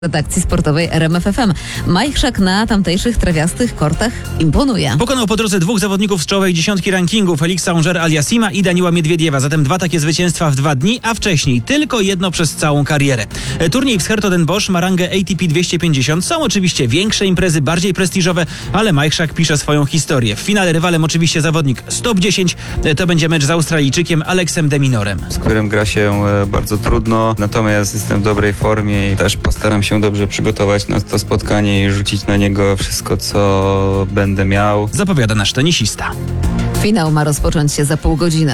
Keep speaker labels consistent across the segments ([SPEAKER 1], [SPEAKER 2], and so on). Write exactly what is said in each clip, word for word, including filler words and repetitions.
[SPEAKER 1] redakcji sportowej R M F F M. Majchrzak na tamtejszych trawiastych kortach imponuje.
[SPEAKER 2] Pokonał po drodze dwóch zawodników z czołowej dziesiątki rankingu, Felixa Auger-Aliassima i Daniela Miedwiediewa. Zatem dwa takie zwycięstwa w dwa dni, a wcześniej tylko jedno przez całą karierę. Turniej w Scherto-Den-Bosch ma rangę A T P dwieście pięćdziesiąt. Są oczywiście większe imprezy, bardziej prestiżowe, ale Majchrzak pisze swoją historię. W finale rywalem oczywiście zawodnik z top dziesięć. To będzie mecz z Australijczykiem Alexem de Minorem,
[SPEAKER 3] z którym gra się bardzo trudno, natomiast jestem w dobrej formie i też postaram się dobrze przygotować na to spotkanie i rzucić na niego wszystko, co będę miał.
[SPEAKER 2] Zapowiada nasz tenisista.
[SPEAKER 1] Finał ma rozpocząć się za pół godziny.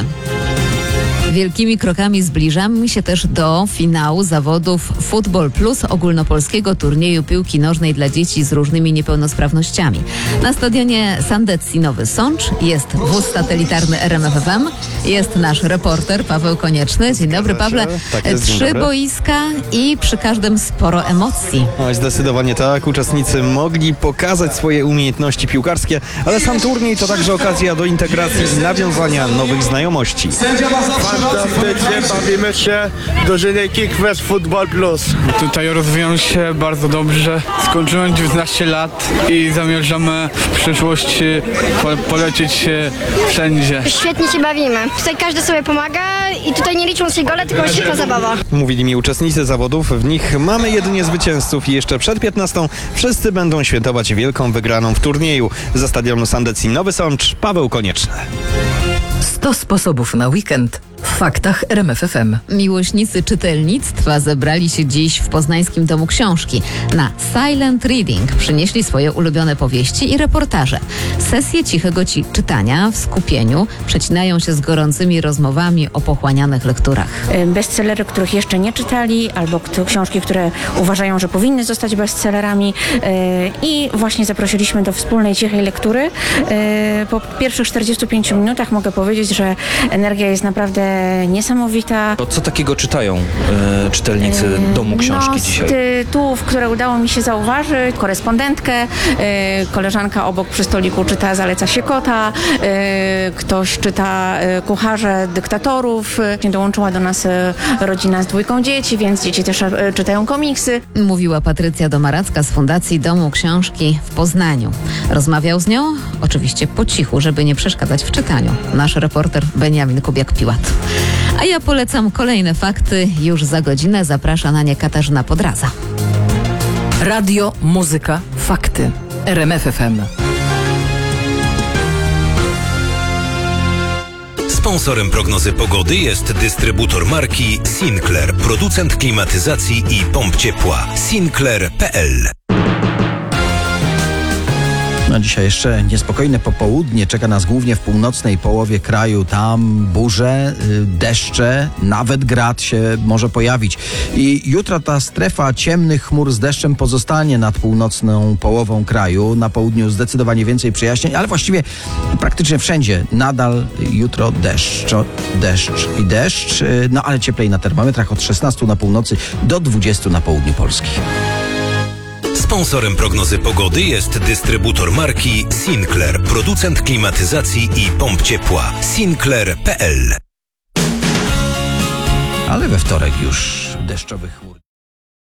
[SPEAKER 1] Wielkimi krokami zbliżamy się też do finału zawodów Football Plus ogólnopolskiego turnieju piłki nożnej dla dzieci z różnymi niepełnosprawnościami. Na stadionie Sandecji Nowy Sącz jest wóz satelitarny R M F F M, jest nasz reporter Paweł Konieczny. Dzień dobry, Pawle.
[SPEAKER 4] Tak jest, dzień
[SPEAKER 1] Trzy
[SPEAKER 4] dobry.
[SPEAKER 1] boiska i przy każdym sporo emocji.
[SPEAKER 4] No, zdecydowanie tak. Uczestnicy mogli pokazać swoje umiejętności piłkarskie, ale sam turniej to także okazja do integracji i nawiązania nowych znajomości.
[SPEAKER 5] Fantastycznie bawimy się w drużynie Kickfest Football Plus.
[SPEAKER 6] Tutaj rozwijam się bardzo dobrze. Skończyłem dziewiętnaście lat i zamierzamy w przyszłości po polecieć się wszędzie.
[SPEAKER 7] Świetnie się bawimy. Tutaj każdy sobie pomaga i tutaj nie liczą się gole, tylko świetna zabawa.
[SPEAKER 4] Mówili mi uczestnicy zawodów, w nich mamy jedynie zwycięzców i jeszcze przed piętnastą wszyscy będą świętować wielką wygraną w turnieju. Ze stadionu Sandecji Nowy Sącz, Paweł Konieczny.
[SPEAKER 8] sto sposobów na weekend w faktach R M F F M.
[SPEAKER 1] Miłośnicy czytelnictwa zebrali się dziś w Poznańskim Domu Książki. Na Silent Reading przynieśli swoje ulubione powieści i reportaże. Sesje cichego ci czytania w skupieniu przecinają się z gorącymi rozmowami o pochłanianych lekturach.
[SPEAKER 9] Bestsellery, których jeszcze nie czytali, albo książki, które uważają, że powinny zostać bestsellerami. I właśnie zaprosiliśmy do wspólnej, cichej lektury. Po pierwszych czterdziestu pięciu minutach mogę powiedzieć, że energia jest naprawdę niesamowita.
[SPEAKER 10] Co takiego czytają e, czytelnicy Domu Książki
[SPEAKER 9] no,
[SPEAKER 10] dzisiaj?
[SPEAKER 9] Z tytułów, które udało mi się zauważyć, korespondentkę, e, koleżanka obok przy stoliku czyta Zaleca się kota, e, ktoś czyta e, Kucharze dyktatorów, e, dołączyła do nas e, rodzina z dwójką dzieci, więc dzieci też e, czytają komiksy.
[SPEAKER 1] Mówiła Patrycja Domaracka z Fundacji Domu Książki w Poznaniu. Rozmawiał z nią, oczywiście po cichu, żeby nie przeszkadzać w czytaniu, nasz reporter Beniamin Kubiak-Piłat. A ja polecam kolejne fakty. Już za godzinę zaprasza na nie Katarzyna Podraza.
[SPEAKER 8] Radio, muzyka, fakty. R M F F M.
[SPEAKER 11] Sponsorem prognozy pogody jest dystrybutor marki Sinclair, producent klimatyzacji i pomp ciepła. Sinclair kropka p l.
[SPEAKER 12] No dzisiaj jeszcze niespokojne popołudnie czeka nas głównie w północnej połowie kraju. Tam burze, deszcze, nawet grad się może pojawić. I jutro ta strefa ciemnych chmur z deszczem pozostanie nad północną połową kraju. Na południu zdecydowanie więcej przejaśnień, ale właściwie praktycznie wszędzie nadal jutro deszcz, deszcz i deszcz. No ale cieplej na termometrach od szesnastu na północy do dwudziestu na południu Polski.
[SPEAKER 11] Sponsorem prognozy pogody jest dystrybutor marki Sinclair, producent klimatyzacji i pomp ciepła. Sinclair kropka p l.
[SPEAKER 12] Ale we wtorek już deszczowych chmur.